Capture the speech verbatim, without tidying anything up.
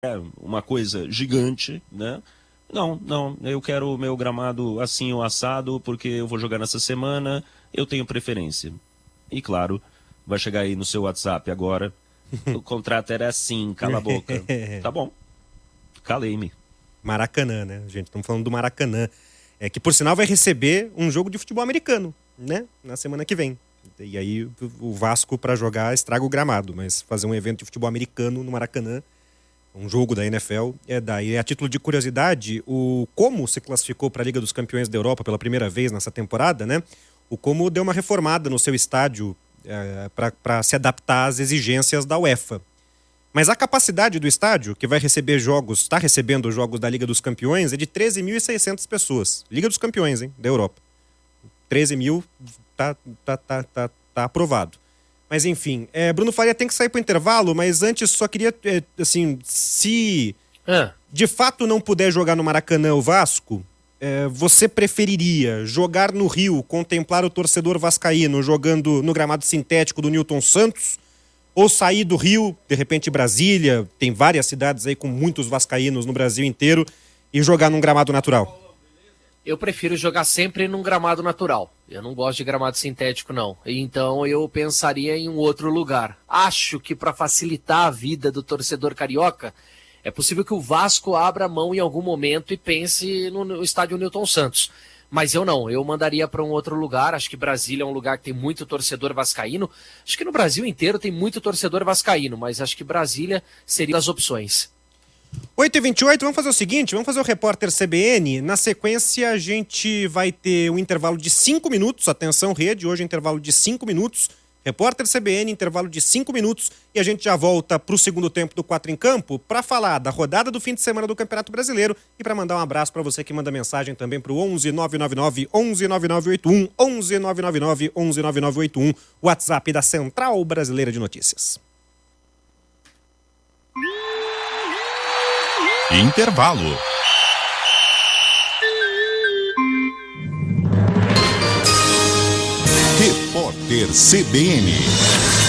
uma coisa gigante, né? Não, não, eu quero o meu gramado assim ou assado, porque eu vou jogar nessa semana, eu tenho preferência. E claro, vai chegar aí no seu WhatsApp agora, o contrato era assim, cala a boca. Tá bom, calei-me. Maracanã, né, gente? Estamos falando do Maracanã. É, que, por sinal, vai receber um jogo de futebol americano, né? Na semana que vem. E aí o Vasco, para jogar, estraga o gramado. Mas fazer um evento de futebol americano no Maracanã, um jogo da N F L, é daí. A título de curiosidade, o Como se classificou para a Liga dos Campeões da Europa pela primeira vez nessa temporada, né? O Como deu uma reformada no seu estádio é, para se adaptar às exigências da UEFA. Mas a capacidade do estádio, que vai receber jogos, está recebendo jogos da Liga dos Campeões, é de treze mil e seiscentas pessoas. Liga dos Campeões, hein, da Europa. treze mil tá, tá, tá, tá, tá aprovado. Mas enfim, é, Bruno Faria tem que sair para o intervalo, mas antes só queria, é, assim, se é. de fato não puder jogar no Maracanã o Vasco, é, você preferiria jogar no Rio, contemplar o torcedor vascaíno jogando no gramado sintético do Newton Santos, ou sair do Rio, de repente Brasília, tem várias cidades aí com muitos vascaínos no Brasil inteiro, e jogar num gramado natural? Eu prefiro jogar sempre num gramado natural. Eu não gosto de gramado sintético, não. Então eu pensaria em um outro lugar. Acho que para facilitar a vida do torcedor carioca, é possível que o Vasco abra a mão em algum momento e pense no, no estádio Newton Santos. Mas eu não, eu mandaria para um outro lugar. Acho que Brasília é um lugar que tem muito torcedor vascaíno. Acho que no Brasil inteiro tem muito torcedor vascaíno, mas acho que Brasília seria as opções. oito e vinte e oito, vamos fazer o seguinte, vamos fazer o repórter C B N. Na sequência a gente vai ter um intervalo de cinco minutos, atenção rede, hoje intervalo de cinco minutos. Repórter C B N, intervalo de cinco minutos, e a gente já volta para o segundo tempo do Quatro em Campo para falar da rodada do fim de semana do Campeonato Brasileiro e para mandar um abraço para você que manda mensagem também para o onze nove nove nove, onze nove nove oito um, onze nove nove nove, onze nove nove oito um, WhatsApp da Central Brasileira de Notícias. Intervalo. Repórter C B N.